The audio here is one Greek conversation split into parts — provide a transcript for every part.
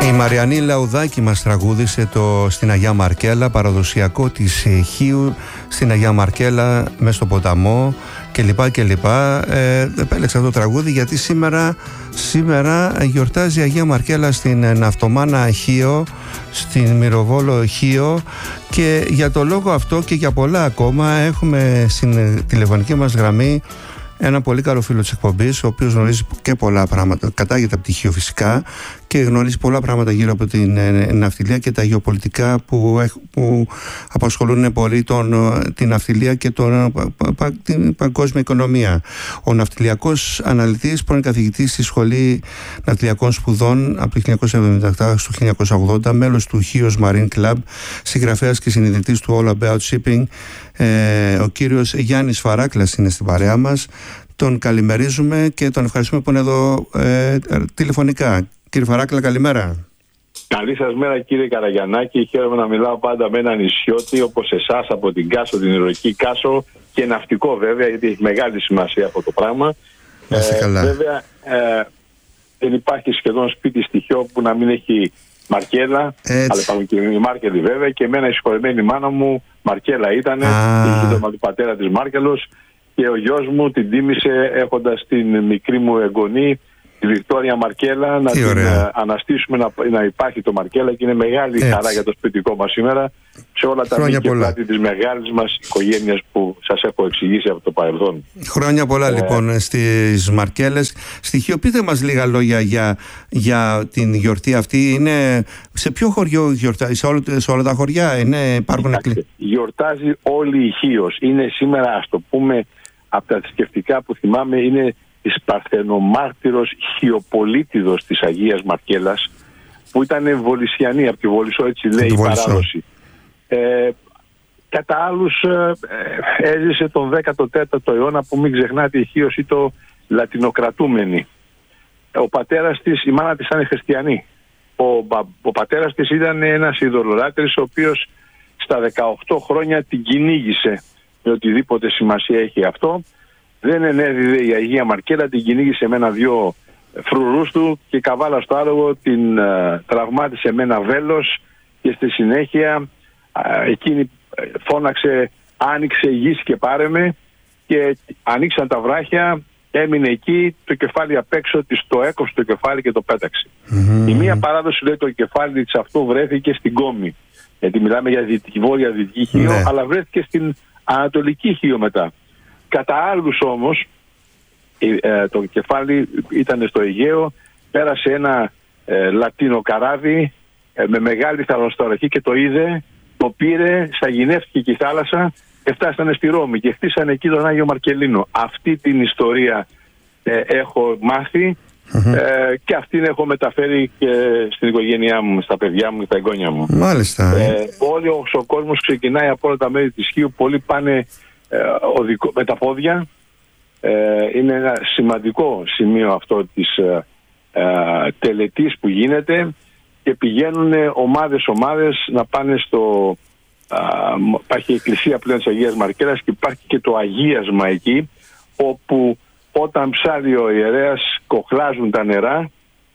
Η Μαριανή Λαουδάκη μας τραγούδισε το «Στην Αγία Μαρκέλα», παραδοσιακό της Χίου στην Αγία Μαρκέλα, μες στο ποταμό κλπ. Επέλεξα το τραγούδι γιατί σήμερα γιορτάζει η Αγία Μαρκέλα στην Ναυτομάνα Χίο, στην Μυροβόλο Χίο, και για το λόγο αυτό και για πολλά ακόμα έχουμε στην τηλεφωνική μας γραμμή ένα πολύ καλό φίλο της εκπομπής, ο οποίος γνωρίζει και πολλά πράγματα, κατάγεται από τη Χίο φυσικά, και γνωρίζει πολλά πράγματα γύρω από την ναυτιλία και τα γεωπολιτικά που απασχολούν πολύ την ναυτιλία και την παγκόσμια οικονομία. Ο ναυτιλιακός αναλυτής, πρώην καθηγητής στη Σχολή Ναυτιλιακών Σπουδών από το 1977 στο 1980, μέλος του Chios Marine Club, συγγραφέας και συνειδητής του All About Shipping, ο κύριος Γιάννης Φαράκλας είναι στην παρέα μας. Τον καλημερίζουμε και τον ευχαριστούμε που είναι εδώ τηλεφωνικά. Κύριε Φαράκλα, καλημέρα. Καλή σας μέρα, κύριε Καραγιαννάκη. Χαίρομαι να μιλάω πάντα με έναν νησιώτη όπως εσάς από την Κάσο, την ηρωική Κάσο, και ναυτικό βέβαια, γιατί έχει μεγάλη σημασία αυτό το πράγμα. Βέβαια, δεν υπάρχει σχεδόν σπίτι στη Χίο που να μην έχει Μαρκέλα. Αλλά υπάρχουν και οι Μάρκελοι βέβαια, και εμένα η συγχωρεμένη μάνα μου Μαρκέλα ήταν, η γείτονα του πατέρα της Μάρκελος, και ο γιος μου την τίμησε έχοντας την μικρή μου εγγονή, τη Βικτόρια Μαρκέλα, να την αναστήσουμε να υπάρχει το Μαρκέλα, και είναι μεγάλη χαρά για το σπιτικό μας σήμερα, σε όλα τα μήκη και πλάτη της μεγάλης μας οικογένειας που σας έχω εξηγήσει από το παρελθόν. Χρόνια πολλά λοιπόν στις Μαρκέλες. Στοιχείο, πείτε μας λίγα λόγια για την γιορτή αυτή. Είναι, σε ποιο χωριό γιορτάζει, σε όλα τα χωριά γιορτάζει όλη η Χίος. Είναι σήμερα, ας το πούμε, από τα θρησκευτικά που θυμάμαι, είναι της Παρθενομάρτυρος Χιοπολίτιδος της Αγίας Μαρκέλας, που ήταν Βολισιανή, από τη Βολισό, έτσι λέει η παράδοση. Κατά άλλους έζησε τον 14ο αιώνα, που μην ξεχνάτε η Χίος ήταν λατινοκρατούμενη. Ο πατέρας της, η μάνα της ήταν χριστιανή. Ο πατέρας της ήταν ένας ειδωλολάτρης, ο οποίος στα 18 χρόνια την κυνήγησε, με οτιδήποτε σημασία έχει αυτό. Δεν ενέδιδε η Αγία Μαρκέλα, την κυνήγησε με ένα-δυο φρουρούς του και καβάλα στο άλογο την τραυμάτισε με ένα βέλος, και στη συνέχεια εκείνη φώναξε «Άνοιξε γης και πάρε με», και ανοίξαν τα βράχια, έμεινε εκεί, το κεφάλι απ' έξω, της το έκοψε το κεφάλι και το πέταξε. Η μία παράδοση λέει το κεφάλι της αυτό βρέθηκε στην Κόμη, γιατί μιλάμε για βόρεια δυτική Χίο, αλλά βρέθηκε στην ανατολική Χίο μετά. Κατά άλλους όμως το κεφάλι ήταν στο Αιγαίο, πέρασε ένα λατίνο καράβι με μεγάλη θαλασσοταραχή και το είδε, το πήρε, σαγηνεύτηκε και η θάλασσα και φτάσανε στη Ρώμη και χτίσανε εκεί τον Άγιο Μαρκελίνο. Αυτή την ιστορία έχω μάθει και αυτήν έχω μεταφέρει και στην οικογένειά μου, στα παιδιά μου και τα εγγόνια μου. Μάλιστα. Όλοι ο κόσμος ξεκινάει από όλα τα μέρη της Χίου, πολλοί πάνε με τα πόδια. Είναι ένα σημαντικό σημείο αυτό της τελετής που γίνεται, και πηγαίνουν ομάδες να πάνε στο... υπάρχει η εκκλησία πλέον της Αγίας Μαρκέλας και υπάρχει και το αγίασμα εκεί, όπου όταν ψάλει ο ιερέας κοχλάζουν τα νερά.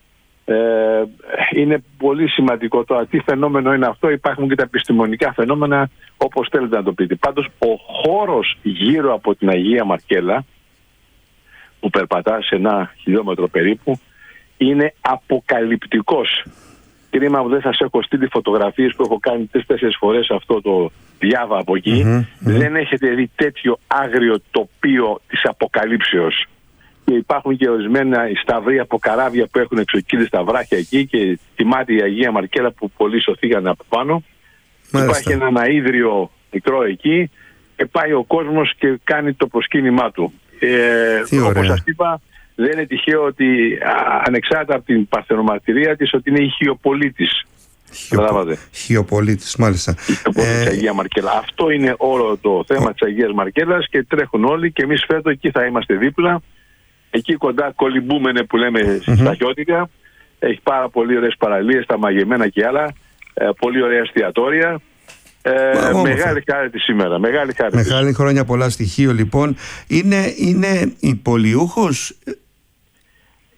Είναι πολύ σημαντικό. Τώρα τι φαινόμενο είναι αυτό, υπάρχουν και τα επιστημονικά φαινόμενα, όπως θέλετε να το πείτε. Πάντως ο χώρος γύρω από την Αγία Μαρκέλα, που περπατά σε 1 χιλιόμετρο περίπου, είναι αποκαλυπτικός. Κρίμα που δεν σας έχω στείλει φωτογραφίες που έχω κάνει 3-4 φορές αυτό το διάβα από εκεί. Δεν έχετε δει τέτοιο άγριο τοπίο της αποκαλύψεως. Και υπάρχουν και ορισμένα σταυροί από καράβια που έχουν εξοκύλει στα βράχια εκεί, και τιμάται η Αγία Μαρκέλα που πολλοί σωθήκαν από πάνω. Υπάρχει ένα αΐδριο μικρό εκεί και πάει ο κόσμος και κάνει το προσκύνημά του. Όπως σας είπα, δεν είναι τυχαίο ότι ανεξάρτητα από την παρθενομαρτυρία της, ότι είναι η Χιοπολίτης. Χιοπολίτης, μάλιστα. Η Χιοπολίτης Αγία Μαρκέλα. Αυτό είναι όλο το θέμα της Αγίας Μαρκέλας, και τρέχουν όλοι, και εμείς φέτος εκεί θα είμαστε δίπλα. Εκεί κοντά Κολυμπούμενε που λέμε στα Χιώτικα. Έχει πάρα πολύ ωραίες παραλίες, τα μαγεμένα και άλλα. Πολύ ωραία εστιατόρια. Μεγάλη χάρη της σήμερα. Μεγάλη χρόνια πολλά στοιχείο λοιπόν. Είναι υπολειούχος.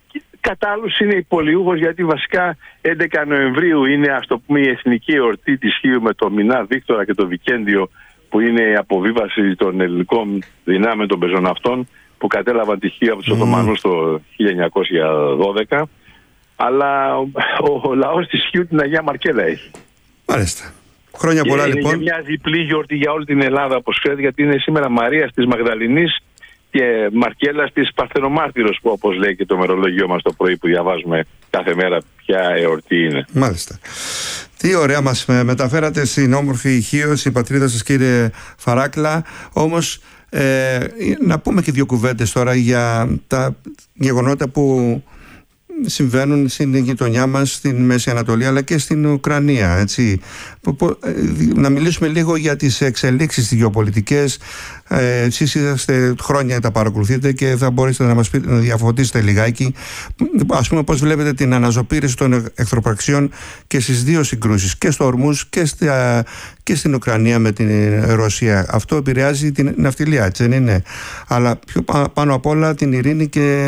κατά άλλους είναι υπολείγος, γιατί βασικά 11 Νοεμβρίου είναι, ας το πούμε, η εθνική εορτή της Χίου με το Μινά Βίκτορα και το Βικέντιο, που είναι η αποβίβαση των ελληνικών δυνάμεων των πεζοναυτών που κατέλαβαν τη Χίο από τους Οθωμανούς το 1912. Αλλά ο λαός της Χίου την Αγία Μαρκέλα έχει. Μάλιστα. Χρόνια πολλά, λοιπόν. Είναι μια διπλή γιορτή για όλη την Ελλάδα, όπως ξέρετε, γιατί είναι σήμερα Μαρίας της Μαγδαληνής και Μαρκέλας της Παρθενομάρτυρος, που όπως λέει και το μερολόγιο μας το πρωί που διαβάζουμε κάθε μέρα ποια εορτή είναι. Μάλιστα. Τι ωραία μας μεταφέρατε στην όμορφη Χίο, στην πατρίδα σας, κύριε Φαράκλα. Όμως να πούμε και δύο κουβέντες τώρα για τα γεγονότα που συμβαίνουν στην γειτονιά μας, στην Μέση Ανατολή, αλλά και στην Ουκρανία, έτσι. Να μιλήσουμε λίγο για τις εξελίξεις τις γεωπολιτικές. Εσείς είσαστε χρόνια, τα παρακολουθείτε και θα μπορέσετε να μας πείτε, να διαφωτίσετε λιγάκι, ας πούμε, πώς βλέπετε την αναζωπήρηση των εχθροπραξιών και στις δύο συγκρούσεις, και στο Ορμούζ και στην Ουκρανία με την Ρωσία. Αυτό επηρεάζει την ναυτιλία, έτσι δεν είναι? Αλλά πιο πάνω απ' όλα την ειρήνη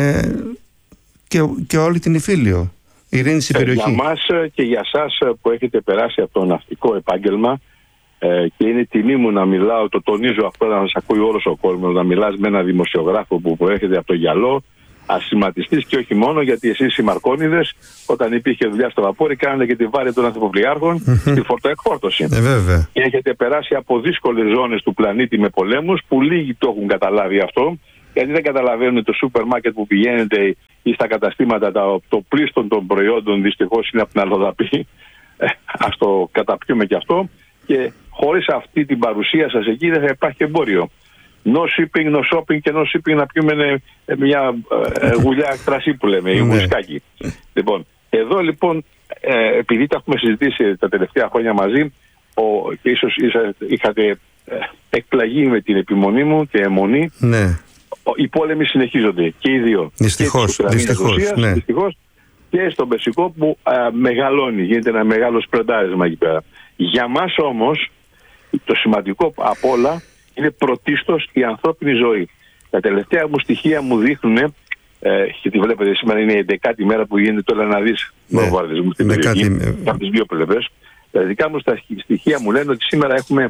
και όλη την Ιφίλιο. Ειρήνη στην περιοχή. Για μας και για σας που έχετε περάσει από το ναυτικό επάγγελμα, και είναι τιμή μου να μιλάω, το τονίζω αυτό, να σας ακούει όλος ο κόσμος, να μιλάς με έναν δημοσιογράφο που προέρχεται από το γυαλό, ασχηματιστής και όχι μόνο, γιατί εσείς οι Μαρκόνιδες, όταν υπήρχε δουλειά στο βαπόρι, κάνετε και τη βάρη των ανθοπλοϊάρχων στη φορτοεκφόρτωση. Βέβαια. Και έχετε περάσει από δύσκολες ζώνες του πλανήτη με πολέμους, που λίγοι το έχουν καταλάβει αυτό, γιατί δεν καταλαβαίνουν το σούπερ μάρκετ που πηγαίνετε ή στα καταστήματα, το πλήστον των προϊόντων δυστυχώς είναι από την αλλοδαπή. Ας το καταπιούμε και αυτό. Και χωρίς αυτή την παρουσία σας εκεί δεν θα υπάρχει εμπόριο. No shipping, no shopping και no shipping να πιούμε μια γουλιά κρασί που λέμε, ή μουσκάκι. Λοιπόν, εδώ λοιπόν, επειδή τα έχουμε συζητήσει τα τελευταία χρόνια μαζί, και ίσως είχατε εκπλαγεί με την επιμονή μου και αιμονή, ναι. Οι πόλεμοι συνεχίζονται και οι δύο. Δυστυχώς, δυστυχώς. Και στον Περσικό που μεγαλώνει, γίνεται ένα μεγάλο σπρεντάρισμα εκεί πέρα. Για μας όμως το σημαντικό απ' όλα είναι πρωτίστως η ανθρώπινη ζωή. Τα τελευταία μου στοιχεία μου δείχνουν, και τη βλέπετε σήμερα είναι η 11η μέρα που γίνεται το Ελαναδής βομβαρδισμού στην περιοχή, από τις δύο πλευρές. Τα δικά μου στοιχεία μου λένε ότι σήμερα έχουμε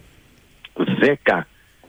10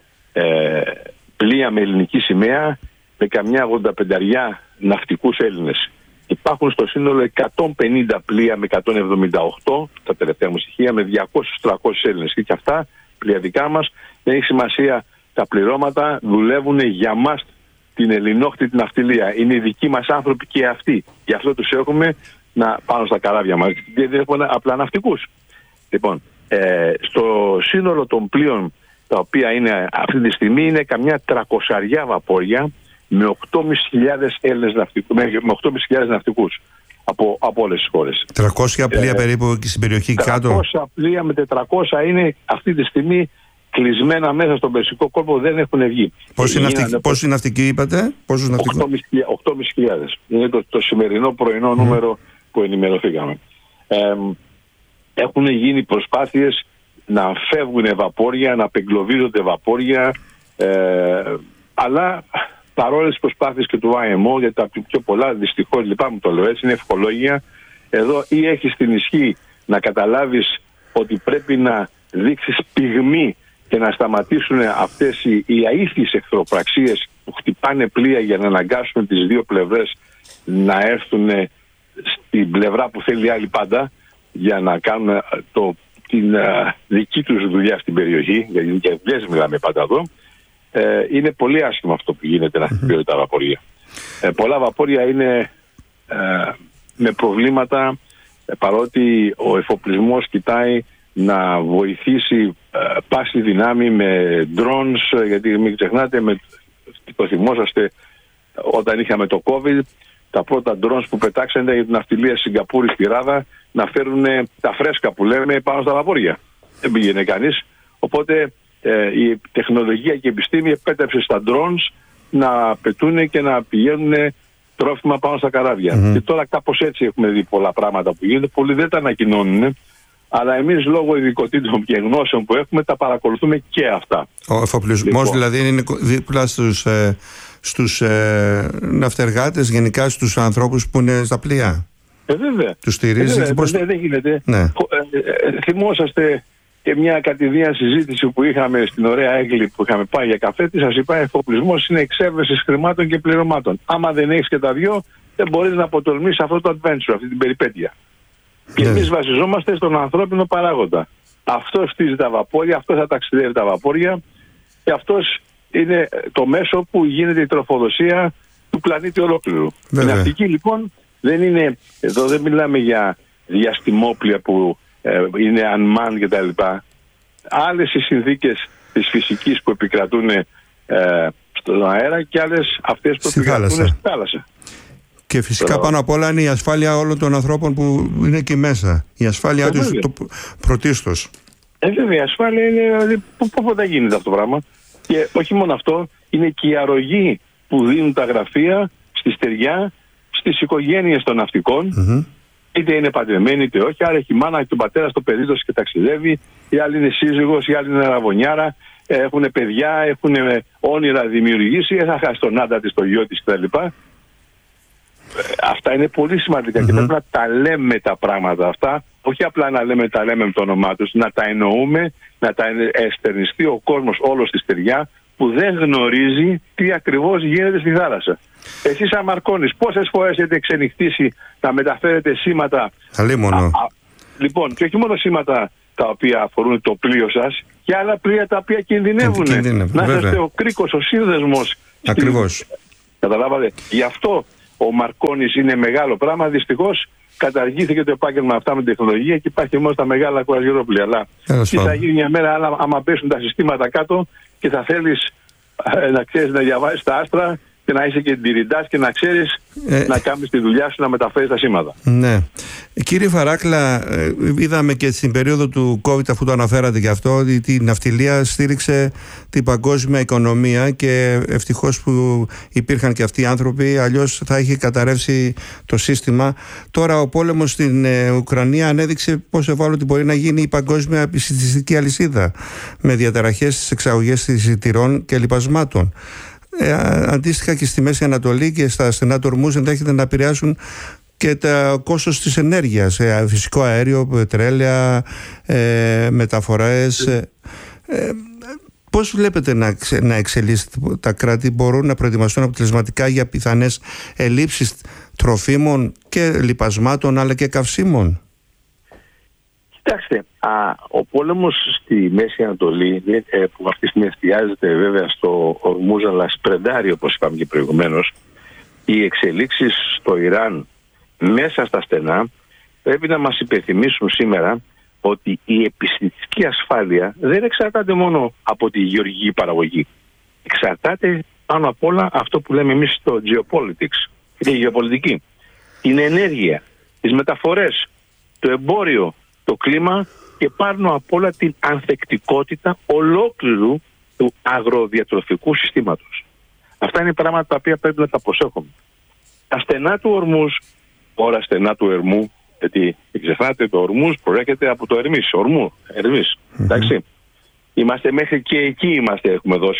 πλοία με ελληνική σημαία, με καμιά 85 ναυτικούς Έλληνες. Υπάρχουν στο σύνολο 150 πλοία με 178, τα τελευταία μου στοιχεία, με 200-300 Έλληνες. Και αυτά πλοία δικά μας, δεν έχει σημασία τα πληρώματα, δουλεύουν για μας την ελληνόχτητη ναυτιλία. Είναι οι δικοί μας άνθρωποι και αυτοί. Γι' αυτό τους έχουμε πάνω στα καράβια μας. Δεν έχουμε απλά ναυτικούς. Λοιπόν, στο σύνολο των πλοίων, τα οποία είναι αυτή τη στιγμή, είναι καμιά 300 βαπόρια με 8.500 Έλληνες ναυτικούς, με 8.500 ναυτικούς από όλες τις χώρες. 300 πλοία περίπου και στην περιοχή 300 κάτω. 300 πλοία με 400 είναι αυτή τη στιγμή κλεισμένα μέσα στον Περσικό κόλπο, δεν έχουν βγει. Πόσοι ναυτικοί είπατε? 8.500. Είναι το σημερινό πρωινό νούμερο που ενημερωθήκαμε. Έχουν γίνει προσπάθειες να φεύγουν βαπόρια, να απεγκλωβίζονται βαπόρια, αλλά παρόλες τις προσπάθειες και του IMO, γιατί τα πιο πολλά, δυστυχώς, λυπάμαι το λέω έτσι, είναι ευχολόγια. Εδώ ή έχεις την ισχύ να καταλάβεις ότι πρέπει να δείξεις πυγμή και να σταματήσουν αυτές οι αήθιες εχθροπραξίες που χτυπάνε πλοία για να αναγκάσουν τις δύο πλευρές να έρθουν στην πλευρά που θέλει άλλη πάντα, για να κάνουν την δική τους δουλειά στην περιοχή, γιατί και δουλειές μιλάμε πάντα εδώ. Είναι πολύ άσχημο αυτό που γίνεται να χτυπιώνται τα βαπόρια. Πολλά βαπόρια είναι με προβλήματα, παρότι ο εφοπλισμός κοιτάει να βοηθήσει πάση δυνάμει με drones, γιατί μην ξεχνάτε, το θυμόσαστε όταν είχαμε το COVID, τα πρώτα drones που πετάξανε για την ναυτιλία Σιγκαπούρη στη Ράδα να φέρουν τα φρέσκα που λέμε πάνω στα βαπόρια. Δεν πήγαινε κανείς. Οπότε η τεχνολογία και η επιστήμη επέτρεψε στα drones να πετούν και να πηγαίνουν τρόφιμα πάνω στα καράβια. Και τώρα κάπως έτσι έχουμε δει πολλά πράγματα που γίνονται. Πολλοί δεν τα ανακοινώνουν, αλλά εμείς λόγω ειδικοτήτων και γνώσεων που έχουμε τα παρακολουθούμε και αυτά. Ο εφοπλισμός λοιπόν, δηλαδή είναι δίπλα στους ναυτεργάτες, γενικά στους ανθρώπους που είναι στα πλοία? Βέβαια. Τους στηρίζει? Δεν γίνεται. Ναι. Θυμόσαστε και μια κατηδία συζήτηση που είχαμε στην ωραία έγκλη που είχαμε πάει για καφέ. Τι σας είπα, εφοπλισμός είναι εξέβρεση χρημάτων και πληρωμάτων. Άμα δεν έχεις και τα δυο, δεν μπορείς να αποτολμήσεις αυτό το adventure, αυτή την περιπέτεια. Και εμείς βασιζόμαστε στον ανθρώπινο παράγοντα. Αυτός στήσει τα βαπόρια, αυτός θα ταξιδεύει τα βαπόρια και αυτός είναι το μέσο που γίνεται η τροφοδοσία του πλανήτη ολόκληρου. Η ναυτική λοιπόν δεν είναι, εδώ δεν μιλάμε για διαστημόπλια που είναι unmanned και τα λοιπά. Άλλες οι συνθήκες της φυσικής που επικρατούν στον αέρα και άλλες αυτές που επικρατούν στη θάλασσα. Και φυσικά πάνω απ' όλα είναι η ασφάλεια όλων των ανθρώπων που είναι εκεί μέσα. Η ασφάλειά τους πρωτίστως. Βέβαια, η ασφάλεια είναι. Πότε γίνεται αυτό το πράγμα. Και όχι μόνο αυτό, είναι και η αρρωγή που δίνουν τα γραφεία στη στεριά, στις οικογένειες των ναυτικών. Είτε είναι παντρεμένοι είτε όχι. Άρα έχει η μάνα και τον πατέρα στο παιδί του και ταξιδεύει. Οι άλλοι είναι σύζυγος, οι άλλοι είναι αραβωνιάρα. Έχουν παιδιά, έχουν όνειρα δημιουργήσει. Θα χάσει τον άντρα της, το γιο της κτλ. Αυτά είναι πολύ σημαντικά και πρέπει να τα λέμε τα πράγματα αυτά. Όχι απλά να τα λέμε με το όνομά τους, να τα εννοούμε, να τα εστερνιστεί ο κόσμος όλος στη στεριά που δεν γνωρίζει τι ακριβώς γίνεται στη θάλασσα. Εσείς σαν Μαρκόνης, πόσες φορές έχετε ξενυχτήσει να μεταφέρετε σήματα? Λοιπόν, και όχι μόνο σήματα τα οποία αφορούν το πλοίο σας, και άλλα πλοία τα οποία κινδυνεύουν. Να είστε ο κρίκος, ο σύνδεσμος. Ακριβώς. Καταλάβατε. Γι' αυτό ο Μαρκόνης είναι μεγάλο πράγμα. Δυστυχώς καταργήθηκε το επάγγελμα αυτά με τεχνολογία και υπάρχει μόνο στα μεγάλα κουραζιερόπλοια. Αλλά τι θα γίνει μια μέρα άμα πέσουν τα συστήματα κάτω και θα θέλεις να ξέρεις να διαβάζεις τα άστρα και να είσαι και ντυριντάς και να ξέρεις να κάνεις τη δουλειά σου, να μεταφέρεις τα σήματα. Ναι. Κύριε Φαράκλα, είδαμε και στην περίοδο του COVID, αφού το αναφέρατε και αυτό, ότι η ναυτιλία στήριξε την παγκόσμια οικονομία και ευτυχώς που υπήρχαν και αυτοί οι άνθρωποι, αλλιώς θα είχε καταρρεύσει το σύστημα. Τώρα ο πόλεμος στην Ουκρανία ανέδειξε πόσο ευάλωτη μπορεί να γίνει η παγκόσμια επιστημιστική αλυσίδα με διαταραχές στις εξαγωγές εισιτηρών και λιπασμάτων. Αντίστοιχα και στη Μέση Ανατολή και στα στενά του Ορμούζ ενδέχεται να επηρεάσουν και το κόστος της ενέργειας, φυσικό αέριο, πετρέλαια, μεταφορές. Πώς βλέπετε να εξελίσσεται τα κράτη? Μπορούν να προετοιμαστούν αποτελεσματικά για πιθανές ελλείψεις τροφίμων και λιπασμάτων αλλά και καυσίμων? Κοιτάξτε, ο πόλεμος στη Μέση Ανατολή, που αυτή τη στιγμή εστιάζεται βέβαια στο Ορμούζ αλλά σπρεντάρει, όπως είπαμε και προηγουμένως, οι εξελίξεις στο Ιράν μέσα στα στενά πρέπει να μας υπενθυμίσουν σήμερα ότι η επιστημιστική ασφάλεια δεν εξαρτάται μόνο από τη γεωργική παραγωγή. Εξαρτάται πάνω απ' όλα αυτό που λέμε εμείς στο geopolitics, η γεωπολιτική, την ενέργεια, τις μεταφορές, το εμπόριο, το κλίμα και πάνω απ' όλα την ανθεκτικότητα ολόκληρου του αγροδιατροφικού συστήματος. Αυτά είναι πράγματα τα οποία πρέπει να τα προσέχουμε. Τα στενά του Ορμούζ, ώρα στενά του Ερμού, γιατί ξεχνάτε το Ορμούζ προέρχεται από το Ερμής, εντάξει. Είμαστε μέχρι και εκεί έχουμε δώσει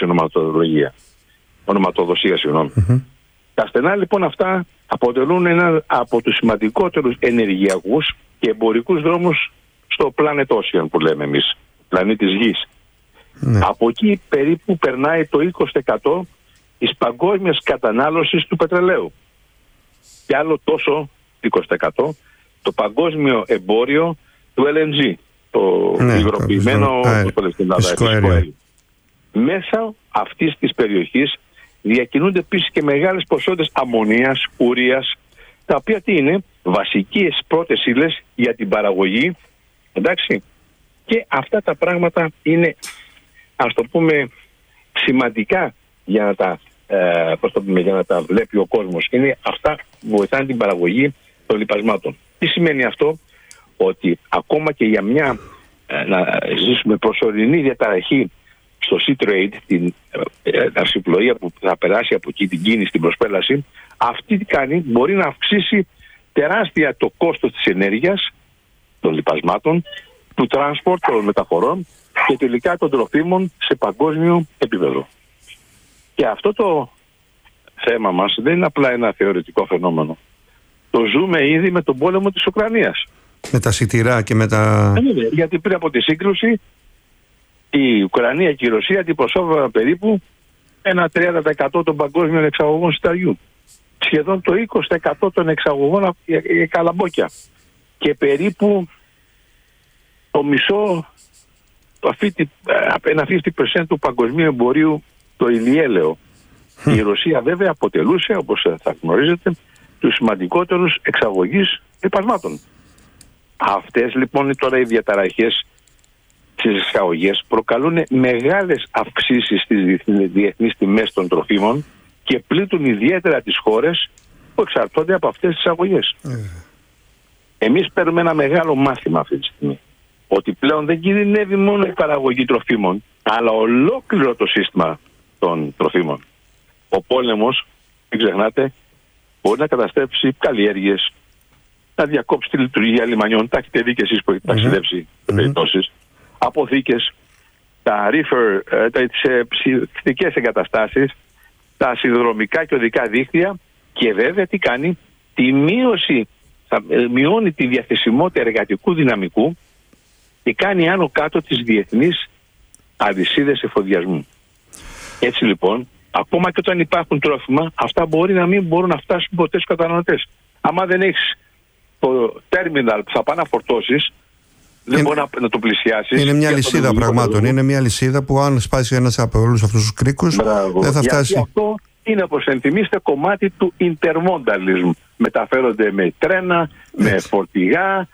ονοματοδοσία. Τα στενά λοιπόν αυτά αποτελούν ένα από τους σημαντικότερους ενεργειακούς και εμπορικούς δρόμους στο Planet Ocean που λέμε εμείς, πλανήτης Γης. Από εκεί περίπου περνάει το 20% της παγκόσμιας κατανάλωσης του πετρελαίου. Και άλλο τόσο 20% το παγκόσμιο εμπόριο του LNG, το υγροποιημένο φυσικό αέριο. Μέσα αυτής της περιοχής διακινούνται επίσης και μεγάλες ποσότητες αμμονίας, ουρίας, τα οποία τι είναι? Βασικές πρώτες ύλες για την παραγωγή, εντάξει. Και αυτά τα πράγματα είναι, ας το πούμε, σημαντικά για να τα βλέπει ο κόσμος. Είναι αυτά που βοηθάνε την παραγωγή των λιπασμάτων. Τι σημαίνει αυτό? Ότι ακόμα και για να ζήσουμε προσωρινή διαταραχή στο Sea Trade, την αυσιπλοεία που θα περάσει από εκεί, την κίνηση, την προσπέλαση, αυτή τι κάνει? Μπορεί να αυξήσει τεράστια το κόστος της ενέργειας, των λιπασμάτων, του transport, των μεταφορών και τελικά των τροφίμων σε παγκόσμιο επίπεδο. Και αυτό θέμα μας δεν είναι απλά ένα θεωρητικό φαινόμενο. Το ζούμε ήδη με τον πόλεμο της Ουκρανίας. Με τα σιτηρά και με τα... Γιατί πριν από τη σύγκρουση η Ουκρανία και η Ρωσία αντιπροσώπευαν περίπου ένα 30% των παγκόσμιων εξαγωγών σιταριού. Σχεδόν το 20% των εξαγωγών για καλαμπόκια. Και περίπου το μισό, ένα 50% του παγκοσμίου εμπορίου το ηλιέλαιο. Η Ρωσία βέβαια αποτελούσε, όπως θα γνωρίζετε, τους σημαντικότερους εξαγωγείς λιπασμάτων. Αυτές λοιπόν τώρα οι διαταραχές στις εξαγωγές προκαλούν μεγάλες αυξήσεις στις διεθνείς τιμές των τροφίμων και πλήττουν ιδιαίτερα τις χώρες που εξαρτώνται από αυτές τις εξαγωγές. Εμείς παίρνουμε ένα μεγάλο μάθημα αυτή τη στιγμή. Ότι πλέον δεν κινδυνεύει μόνο η παραγωγή τροφίμων, αλλά ολόκληρο το σύστημα των τροφίμων. Ο πόλεμος, μην ξεχνάτε, μπορεί να καταστρέψει καλλιέργειες, να διακόψει τη λειτουργία λιμανιών. Τα έχετε δει και εσείς που έχετε ταξιδέψει σε περιπτώσεις. Αποθήκες, τα reefer, τις ψυχικές εγκαταστάσεις, τα σιδηροδρομικά και οδικά δίκτυα και βέβαια τι κάνει, τη μείωση, θα μειώνει τη διαθεσιμότητα εργατικού δυναμικού και κάνει άνω κάτω τις διεθνείς αλυσίδες εφοδιασμού. Έτσι λοιπόν, ακόμα και όταν υπάρχουν τρόφιμα, αυτά μπορεί να μην μπορούν να φτάσουν ποτέ στους καταναλωτές. Άμα δεν έχεις το τέρμιναλ που θα πάει να φορτώσεις, δεν μπορεί να το πλησιάσεις. Είναι μια λυσίδα πραγμάτων. Είναι μια λυσίδα που αν σπάσει ένας από όλους αυτούς τους κρίκους, δεν θα φτάσει. Γιατί αυτό είναι, όπως ενθυμίστε, κομμάτι του intermodalism. Μεταφέρονται με τρένα, με φορτηγά,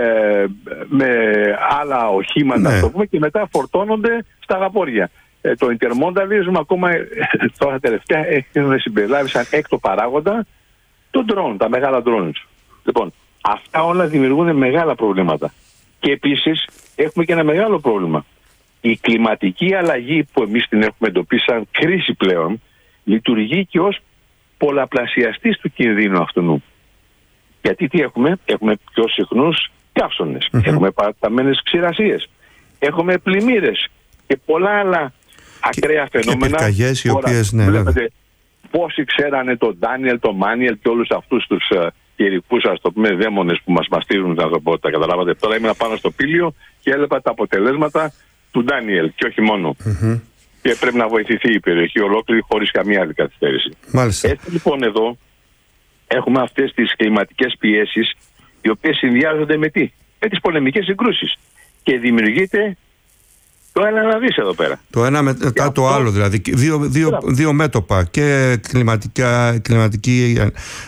με άλλα οχήματα και μετά φορτώνονται στα βαπόρια. Το intermodalism ακόμα τώρα τελευταία έχουν συμπεριλάβει σαν έκτο παράγοντα το drone, τα μεγάλα drones. Λοιπόν, αυτά όλα δημιουργούν μεγάλα προβλήματα. Και επίσης έχουμε και ένα μεγάλο πρόβλημα. Η κλιματική αλλαγή που εμείς την έχουμε εντοπίσει σαν κρίση πλέον λειτουργεί και ως πολλαπλασιαστής του κινδύνου αυτού. Γιατί τι έχουμε? Έχουμε πιο συχνούς καύσονες, έχουμε παραταμένες ξηρασίες, έχουμε πλημμύρες και πολλά άλλα ακραία φαινόμενα. Και πυρκαγιές οι οποίες, ναι, βλέπετε πόσοι ξέρανε τον Ντάνιελ, τον Μάνιελ και όλους αυτούς τους καιρικούς, ας το πούμε, δαίμονες που μας μαστίζουν, να το πω, τα καταλάβατε. Τώρα ήμουν πάνω στο πήλιο και έλεπα τα αποτελέσματα του Ντάνιελ και όχι μόνο. Και πρέπει να βοηθηθεί η περιοχή ολόκληρη χωρίς καμία άλλη καθυστέρηση. Έτσι λοιπόν εδώ έχουμε αυτές τις κλιματικές πιέσεις οι οποίες συνδυάζονται με τι? Με τις πολεμικές συγκρούσεις. Και δημιουργείται το ένα να δεις εδώ πέρα. Το ένα μετά το άλλο, δηλαδή δύο μέτωπα, και κλιματική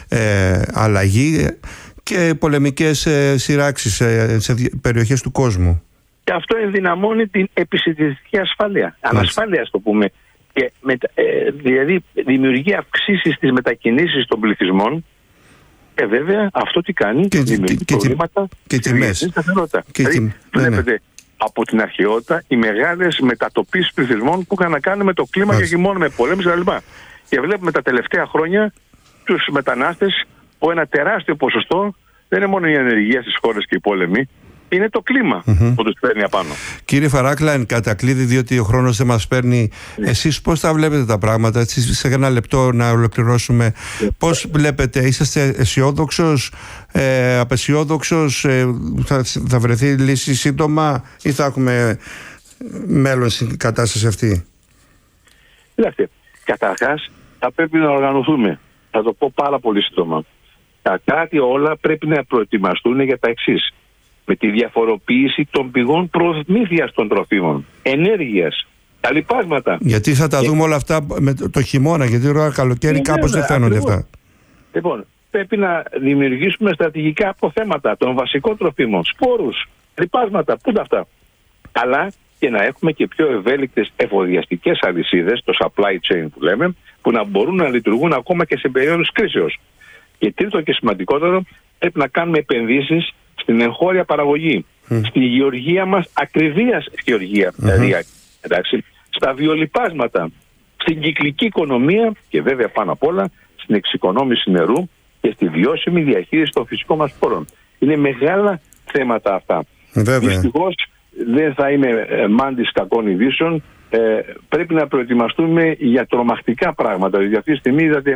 αλλαγή και πολεμικές σειράξεις σε περιοχές του κόσμου. Και αυτό ενδυναμώνει την επισητιστική ασφάλεια. Ανασφάλεια, ας το πούμε. Και δηλαδή δημιουργεί αυξήσεις στις μετακινήσεις των πληθυσμών. Και βέβαια αυτό τι κάνει? Δημιουργεί προβλήματα και τιμές. Βλέπετε από την αρχαιότητα οι μεγάλες μετατοπίσεις πληθυσμών που είχαν να κάνουν με το κλίμα και όχι μόνο με πολέμους κλπ. Και βλέπουμε τα τελευταία χρόνια τους μετανάστες που ένα τεράστιο ποσοστό δεν είναι μόνο η ανεργία στις χώρες και οι πόλεμοι, είναι το κλίμα που τους παίρνει απάνω. Κύριε Φαράκλα, εν κατακλείδη, διότι ο χρόνος δεν μας παίρνει, εσείς πώς τα βλέπετε τα πράγματα, έτσι, σε ένα λεπτό να ολοκληρώσουμε? Πώς βλέπετε, είσαστε αισιόδοξος, απεσιόδοξος, θα βρεθεί λύση σύντομα ή θα έχουμε μέλλον στην κατάσταση αυτή? Κοιτάξτε, καταρχάς θα πρέπει να οργανωθούμε. Θα το πω πάρα πολύ σύντομα. Τα κράτη όλα πρέπει να προετοιμαστούν για τα εξής. Με τη διαφοροποίηση των πηγών προμήθειας των τροφίμων, ενέργειας, τα λιπάσματα. Γιατί θα τα δούμε όλα αυτά με το χειμώνα, γιατί τώρα καλοκαίρι κάπως δεν φαίνονται αυτά. Λοιπόν, πρέπει να δημιουργήσουμε στρατηγικά αποθέματα των βασικών τροφίμων, σπόρους, λιπάσματα, πού τα αυτά. Αλλά και να έχουμε και πιο ευέλικτες εφοδιαστικές αλυσίδες, το supply chain που λέμε, που να μπορούν να λειτουργούν ακόμα και σε περίοδους κρίσεως. Και τρίτο και σημαντικότερο, πρέπει να κάνουμε επενδύσεις στην εγχώρια παραγωγή, στη γεωργία μας, ακριβίας γεωργία, δηλαδή, εντάξει, στα βιολιπάσματα, στην κυκλική οικονομία και βέβαια πάνω απ' όλα στην εξοικονόμηση νερού και στη βιώσιμη διαχείριση των φυσικών μας πόρων. Είναι μεγάλα θέματα αυτά. Δυστυχώς δεν θα είμαι μάντης κακών ειδήσεων. Πρέπει να προετοιμαστούμε για τρομακτικά πράγματα. Γιατί αυτή τη στιγμή είδατε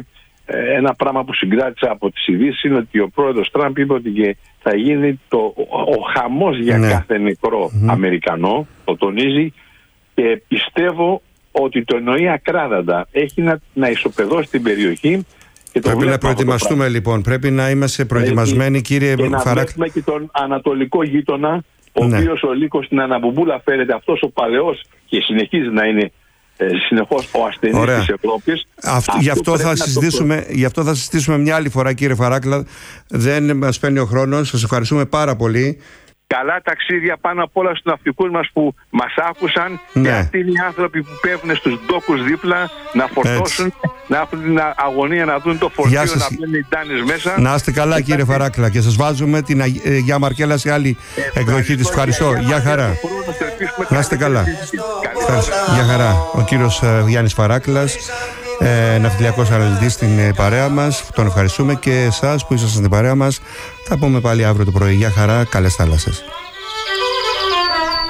ένα πράγμα που συγκράτησα από τις ειδήσεις είναι ότι ο πρόεδρος Τραμπ είπε ότι θα γίνει ο χαμός για κάθε νεκρό Αμερικανό, το τονίζει, και πιστεύω ότι το εννοεί ακράδαντα. Έχει να ισοπεδώσει την περιοχή. Και πρέπει να προετοιμαστούμε λοιπόν, πρέπει να είμαστε προετοιμασμένοι, κύριε Φαράκλα. Και να βλέπουμε και τον ανατολικό γείτονα, ο οποίος ο λύκος στην Αναμπουμπούλα φέρεται, αυτός ο παλαιός και συνεχίζει να είναι συνεχώς ο ασθενής της Ευρώπης. Γι' αυτό θα συζητήσουμε μια άλλη φορά, κύριε Φαράκλα. Δεν μας παίρνει ο χρόνος. Σας ευχαριστούμε πάρα πολύ. Καλά ταξίδια πάνω απ' όλα στους ναυτικούς μας που μας άκουσαν, και αυτοί είναι οι άνθρωποι που πέφτουν στους ντόκους δίπλα να φορτώσουν, να έχουν την αγωνία να δουν το φορτίο να μπαίνουν οι τάνες μέσα. Να είστε καλά, κύριε Φαράκλα, και σας βάζουμε την Αγία Μαρκέλα σε άλλη εκδοχή της. Ευχαριστώ. Γεια χαρά. Να είστε καλά. Γεια χαρά. Ο κύριος Γιάννης Φαράκλας, ναυτιλιακός αναλυτής στην παρέα μας. Τον ευχαριστούμε, και εσάς που ήσασταν στην παρέα μας. Θα πούμε πάλι αύριο το πρωί. Γεια χαρά, καλές θάλασσες.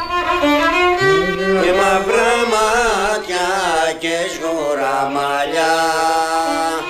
Και μαυρά μάτια και σγουρά μαλλιά.